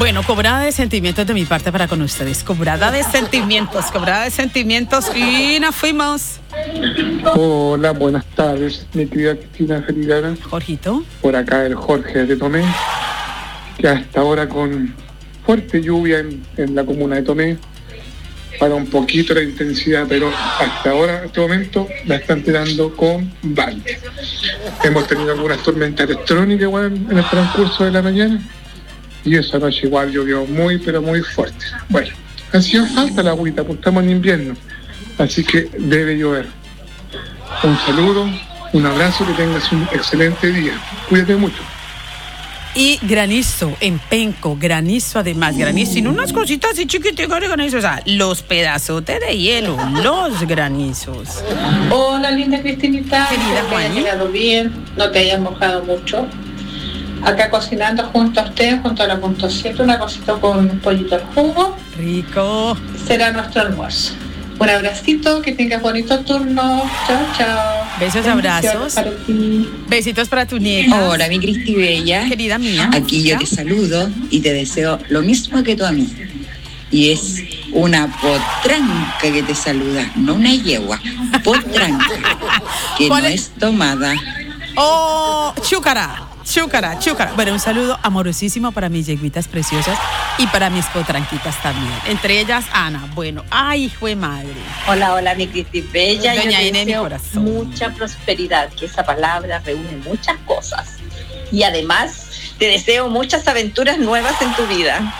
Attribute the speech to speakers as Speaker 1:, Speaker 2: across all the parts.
Speaker 1: Bueno, cobrada de sentimientos de mi parte para con ustedes. Cobrada de sentimientos y nos fuimos.
Speaker 2: Hola, buenas tardes, mi querida Cristina Feligara.
Speaker 1: Jorgito.
Speaker 2: Por acá el Jorge de Tomé, que hasta ahora con fuerte lluvia en la comuna de Tomé, para un poquito la intensidad, pero hasta ahora, en este momento, la están tirando con bande. Hemos tenido algunas tormentas electrónicas igual en el transcurso de la mañana, y esa noche igual llovió muy, pero muy fuerte. Bueno, hacía falta la agüita, pues estamos en invierno, así que debe llover. Un saludo, un abrazo, que tengas un excelente día. Cuídate mucho.
Speaker 1: Y granizo en Penco, granizo además, granizo, y unas cositas así chiquiticas de granizo, o sea, los pedazotes de hielo, los granizos.
Speaker 3: Hola, linda Cristinita.
Speaker 1: Querida
Speaker 3: que hayas llegado bien, no te hayas mojado mucho. Acá cocinando junto a usted, junto a la punto 7, una cosita con un pollito al jugo.
Speaker 1: Rico.
Speaker 3: Será nuestro almuerzo. Un abracito, que tengas bonito turno. Chao, chao.
Speaker 1: Besos, abrazos.
Speaker 3: Para ti.
Speaker 1: Besitos para tu nieta.
Speaker 4: Hola, mi Cristi Bella.
Speaker 1: Querida mía.
Speaker 4: Aquí yo te saludo y te deseo lo mismo que tú a mí. Y es una potranca que te saluda, no una yegua. Potranca, que no es tomada.
Speaker 1: Oh, chúcara. Bueno, un saludo amorosísimo para mis yeguitas preciosas y para mis potranquitas también. Entre ellas, Ana. Bueno, ay, fue madre.
Speaker 5: Hola, mi Cristi Bella.
Speaker 1: Doña
Speaker 5: Yo
Speaker 1: Ine,
Speaker 5: te
Speaker 1: mi
Speaker 5: deseo
Speaker 1: corazón.
Speaker 5: mucha prosperidad, que esa palabra reúne muchas cosas. Y además, te deseo muchas aventuras nuevas en tu vida.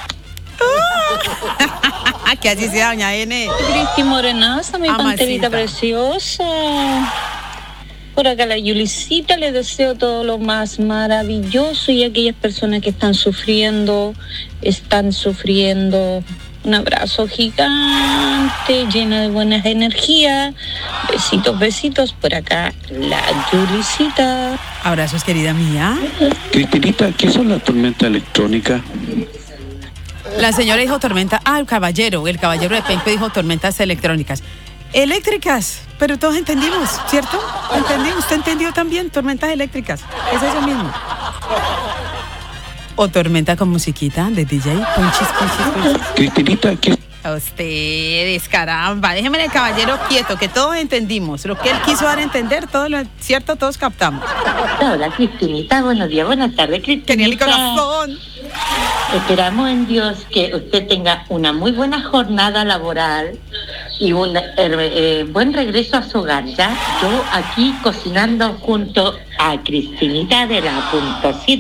Speaker 1: Que así sea, doña Ene.
Speaker 6: Cristi Morenaza, mi
Speaker 1: Amasita.
Speaker 6: panterita preciosa. Por acá la Yulicita, les deseo todo lo más maravilloso, y aquellas personas que están sufriendo. Un abrazo gigante, lleno de buenas energías. Besitos por acá, la Yulicita.
Speaker 1: Abrazos, querida mía.
Speaker 7: Cristinita, ¿qué son las tormentas electrónicas?
Speaker 1: La señora dijo tormenta. El caballero de Penco dijo tormentas electrónicas. Eléctricas, pero todos entendimos, ¿cierto? ¿Entendimos? ¿Usted entendió también? Tormentas eléctricas, es eso mismo. O tormenta con musiquita de DJ. Punchis.
Speaker 7: Cristinita, ¿qué?
Speaker 1: A ustedes, caramba, déjenme el caballero quieto, que todos entendimos. Lo que él quiso dar a entender, todo lo cierto, todos captamos.
Speaker 8: Hola, Cristinita, buenos días, buenas tardes, Cristinita.
Speaker 1: Tenía el corazón.
Speaker 8: Esperamos en Dios que usted tenga una muy buena jornada laboral y un buen regreso a su hogar, ¿ya? Yo aquí cocinando junto a Cristinita de la punto 7.